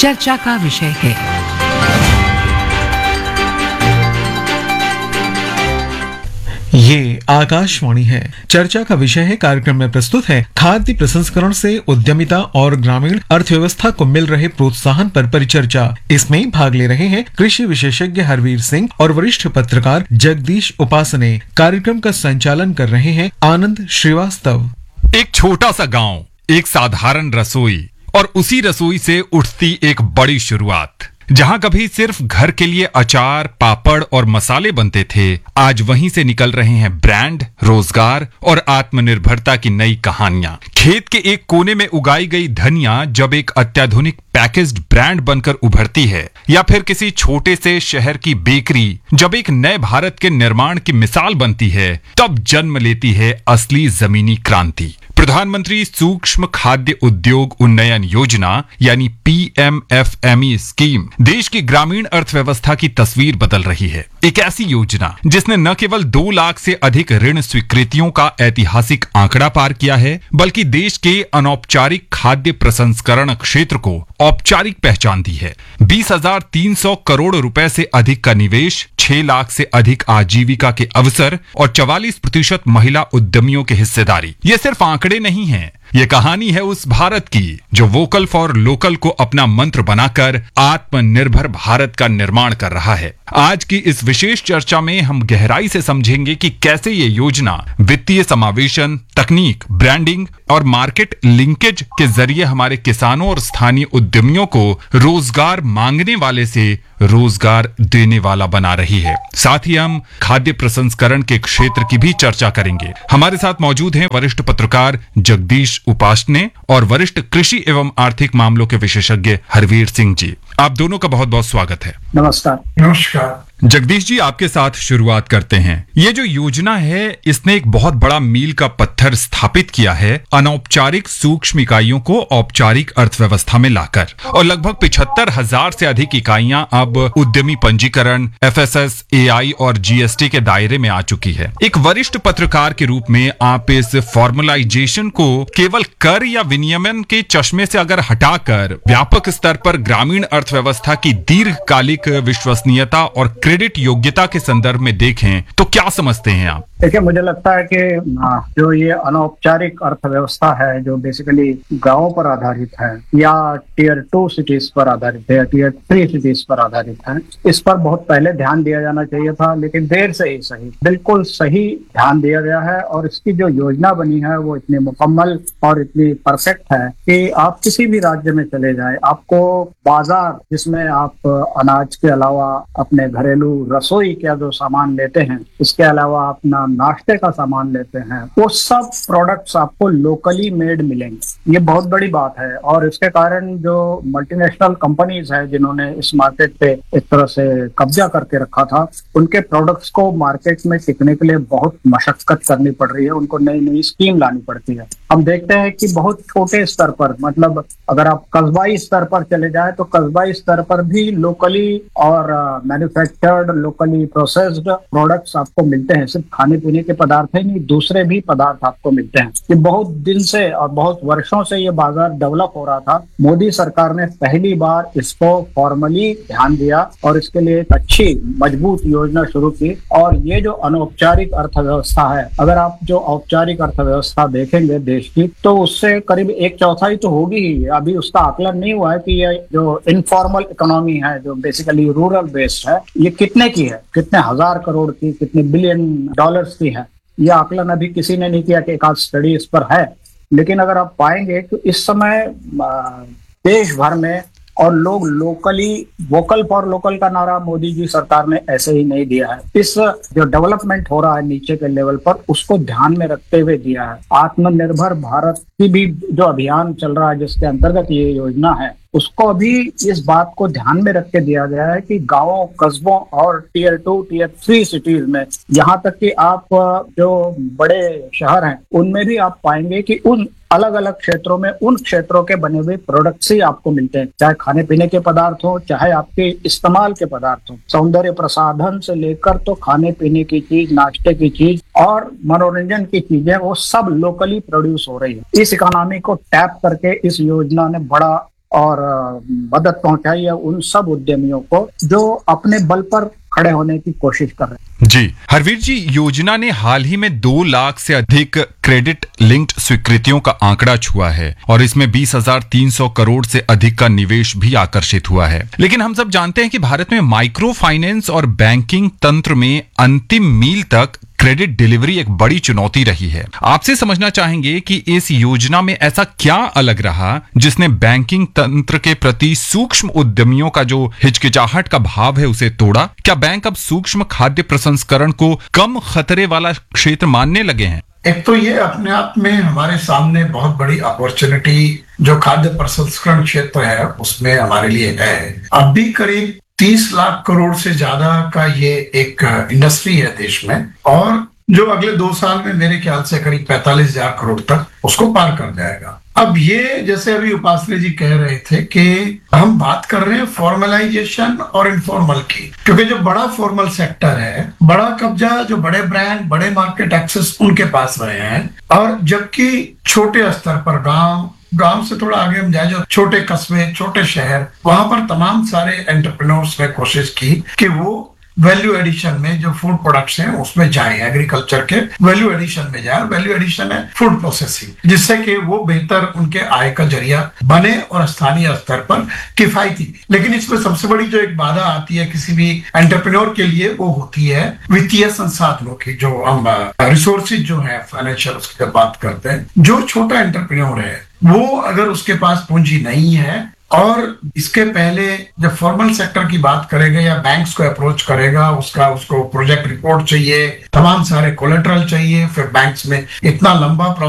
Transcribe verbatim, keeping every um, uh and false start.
चर्चा का विषय है। ये आकाशवाणी है। चर्चा का विषय है कार्यक्रम में प्रस्तुत है खाद्य प्रसंस्करण से उद्यमिता और ग्रामीण अर्थव्यवस्था को मिल रहे प्रोत्साहन पर परिचर्चा। इसमें भाग ले रहे हैं कृषि विशेषज्ञ हरवीर सिंह और वरिष्ठ पत्रकार जगदीश उपासने। कार्यक्रम का संचालन कर रहे हैं आनंद श्रीवास्तव। एक छोटा सा गांव, एक साधारण रसोई और उसी रसोई से उठती एक बड़ी शुरुआत। जहां कभी सिर्फ घर के लिए अचार, पापड़ और मसाले बनते थे, आज वहीं से निकल रहे हैं ब्रांड, रोजगार और आत्मनिर्भरता की नई कहानियां। खेत के एक कोने में उगाई गई धनिया जब एक अत्याधुनिक पैकेज्ड ब्रांड बनकर उभरती है, या फिर किसी छोटे से शहर की बेकरी जब एक नए भारत के निर्माण की मिसाल बनती है, तब जन्म लेती है असली जमीनी क्रांति। प्रधानमंत्री सूक्ष्म खाद्य उद्योग उन्नयन योजना यानी P M F M E scheme देश की ग्रामीण अर्थव्यवस्था की तस्वीर बदल रही है। एक ऐसी योजना जिसने न केवल दो लाख से अधिक ऋण स्वीकृतियों का ऐतिहासिक आंकड़ा पार किया है, बल्कि देश के अनौपचारिक खाद्य प्रसंस्करण क्षेत्र को औपचारिक पहचान दी है। बीस हजार तीन सौ करोड़ रुपए से अधिक का निवेश, छह लाख से अधिक आजीविका के अवसर और चवालीस प्रतिशत महिला उद्यमियों की हिस्सेदारी। ये सिर्फ आंकड़े नहीं हैं, ये कहानी है उस भारत की जो वोकल फॉर लोकल को अपना मंत्र बनाकर आत्मनिर्भर भारत का निर्माण कर रहा है। आज की इस विशेष चर्चा में हम गहराई से समझेंगे कि कैसे ये योजना वित्तीय समावेशन, तकनीक, ब्रांडिंग और मार्केट लिंकेज के जरिए हमारे किसानों और स्थानीय उद्यमियों को रोजगार मांगने वाले से रोजगार देने वाला बना रही है। साथ ही हम खाद्य प्रसंस्करण के क्षेत्र की भी चर्चा करेंगे। हमारे साथ मौजूद हैं वरिष्ठ पत्रकार जगदीश उपासने और वरिष्ठ कृषि एवं आर्थिक मामलों के विशेषज्ञ हरवीर सिंह जी। आप दोनों का बहुत बहुत स्वागत है। नमस्कार। नमस्कार। जगदीश जी, आपके साथ शुरुआत करते हैं। ये जो योजना है, इसने एक बहुत बड़ा मील का पत्थर स्थापित किया है अनौपचारिक सूक्ष्म इकाइयों को औपचारिक अर्थव्यवस्था में लाकर, और लगभग पिछहत्तर हजार से अधिक इकाइयां अब उद्यमी पंजीकरण, एफ एस एस, ए आई और जी एस टी के दायरे में आ चुकी है। एक वरिष्ठ पत्रकार के रूप में आप इस फॉर्मलाइजेशन को केवल कर या विनियमन के चश्मे से अगर हटाकर व्यापक स्तर पर ग्रामीण अर्थव्यवस्था की दीर्घकालिक विश्वसनीयता और क्रेडिट योग्यता के संदर्भ में देखें तो क्या समझते हैं आप? देखिए, मुझे लगता है कि जो ये अनौपचारिक अर्थव्यवस्था है, जो बेसिकली गांवों पर आधारित है या टीयर टू सिटीज पर आधारित है या टीयर थ्री सिटीज पर आधारित है, इस पर बहुत पहले ध्यान दिया जाना चाहिए था, लेकिन देर से ही सही, बिल्कुल सही ध्यान दिया गया है। और इसकी जो योजना बनी है वो इतनी मुकम्मल और इतनी परफेक्ट है कि आप किसी भी राज्य में चले जाए, आपको बाजार जिसमें आप अनाज के अलावा अपने घरेलू रसोई का जो सामान लेते हैं, इसके अलावा अपना नाश्ते का सामान लेते हैं, वो सब प्रोडक्ट्स आपको लोकली मेड मिलेंगे। ये बहुत बड़ी बात है। और इसके कारण जो मल्टीनेशनल कंपनीज है जिन्होंने इस मार्केट पे एक तरह से कब्जा करके रखा था, उनके प्रोडक्ट्स को मार्केट में टिकने के लिए बहुत मशक्कत करनी पड़ रही है, उनको नई नई स्कीम लानी पड़ती है। हम देखते हैं कि बहुत छोटे स्तर पर, मतलब अगर आप कस्बाई स्तर पर चले जाए तो कस्बाई स्तर पर भी लोकली और मैन्युफैक्चर्ड, लोकली प्रोसेस्ड प्रोडक्ट्स आपको मिलते हैं। सिर्फ खाने पीने के पदार्थ ही नहीं, दूसरे भी पदार्थ आपको मिलते हैं। ये बहुत दिन से और बहुत वर्षों से ये बाजार डेवलप हो रहा था। मोदी सरकार ने पहली बार इसको फॉर्मली ध्यान दिया और इसके लिए एक अच्छी मजबूत योजना शुरू की। और ये जो अनौपचारिक अर्थव्यवस्था है, अगर आप जो औपचारिक अर्थव्यवस्था देखेंगे देश की, तो उससे करीब एक चौथाई तो होगी ही। अभी उसका आकलन नहीं हुआ है कि ये जो इनफॉर्मल इकोनॉमी है, जो बेसिकली रूरल बेस्ड है, ये कितने की है, कितने हजार करोड़ की, कितने बिलियन डॉलर्स की है। ये आकलन अभी किसी ने नहीं किया कि एक आध स्टडी इस पर है। लेकिन अगर आप पाएंगे कि इस समय देश भर में और लोग लोकली, वोकल फॉर लोकल का नारा मोदी जी सरकार ने ऐसे ही नहीं दिया है। इस जो डेवलपमेंट हो रहा है नीचे के लेवल पर, उसको ध्यान में रखते हुए दिया है। आत्मनिर्भर भारत की भी जो अभियान चल रहा है, जिसके अंतर्गत ये योजना है, उसको भी इस बात को ध्यान में रख के दिया गया है कि गांवों, कस्बों और tier two, tier three cities में, यहाँ तक कि आप जो बड़े शहर हैं उनमें भी आप पाएंगे कि उन अलग अलग क्षेत्रों में उन क्षेत्रों के बने हुए प्रोडक्ट्स ही आपको मिलते हैं। चाहे खाने पीने के पदार्थ हो, चाहे आपके इस्तेमाल के पदार्थ हो, सौंदर्य प्रसाधन से लेकर तो खाने पीने की चीज, नाश्ते की चीज और मनोरंजन की चीजें, वो सब लोकली प्रोड्यूस हो रही है। इस इकोनॉमी को टैप करके इस योजना ने बड़ा और मदद पहुंचाई है उन सब उद्यमियों को जो अपने बल पर खड़े होने की कोशिश कर रहे हैं। जी हरवीर जी, योजना ने हाल ही में दो लाख से अधिक क्रेडिट लिंक्ड स्वीकृतियों का आंकड़ा छुआ है और इसमें बीस हजार तीन सौ करोड़ से अधिक का निवेश भी आकर्षित हुआ है। लेकिन हम सब जानते हैं कि भारत में माइक्रो फाइनेंस और बैंकिंग तंत्र में अंतिम मील तक क्रेडिट डिलीवरी एक बड़ी चुनौती रही है। आपसे समझना चाहेंगे कि इस योजना में ऐसा क्या अलग रहा जिसने बैंकिंग तंत्र के प्रति सूक्ष्म उद्यमियों का जो हिचकिचाहट का भाव है उसे तोड़ा? क्या बैंक अब सूक्ष्म खाद्य प्रसंस्करण को कम खतरे वाला क्षेत्र मानने लगे हैं? एक तो ये अपने आप में हमारे सामने बहुत बड़ी अपॉर्चुनिटी जो खाद्य प्रसंस्करण क्षेत्र है उसमें हमारे लिए है। अब भी करीब तीस लाख करोड़ से ज्यादा का ये एक इंडस्ट्री है देश में और जो अगले दो साल में मेरे ख्याल से करीब पैंतालीस हजार करोड़ तक उसको पार कर जाएगा। अब ये जैसे अभी उपासने जी कह रहे थे कि हम बात कर रहे हैं फॉर्मलाइजेशन और इनफॉर्मल की, क्योंकि जो बड़ा फॉर्मल सेक्टर है, बड़ा कब्जा, जो बड़े ब्रांड, बड़े मार्केट एक्सेस उनके पास रहे हैं, और जबकि छोटे स्तर पर गांव गांव से थोड़ा आगे हम जाए जो छोटे कस्बे, छोटे शहर, वहां पर तमाम सारे एंटरप्रेन्योर्स ने कोशिश की कि वो वैल्यू एडिशन में जो फूड प्रोडक्ट्स हैं उसमें जाए, एग्रीकल्चर के वैल्यू एडिशन में जाए। वैल्यू एडिशन है फूड प्रोसेसिंग, जिससे कि वो बेहतर उनके आय का जरिया बने और स्थानीय स्तर पर किफायती। लेकिन इसमें सबसे बड़ी जो एक बाधा आती है किसी भी एंटरप्रेन्योर के लिए वो होती है वित्तीय संसाधनों की, जो हम रिसोर्सेज जो है फाइनेंशियल उसकी बात करते हैं। जो छोटा एंटरप्रेन्योर है वो अगर उसके पास पूंजी नहीं है और इसके पहले जब फॉर्मल सेक्टर की बात करेगा या बैंक्स को अप्रोच करेगा, उसका उसको प्रोजेक्ट रिपोर्ट चाहिए, तमाम सारे कोलेटरल चाहिए, फिर बैंक्स में इतना लंबा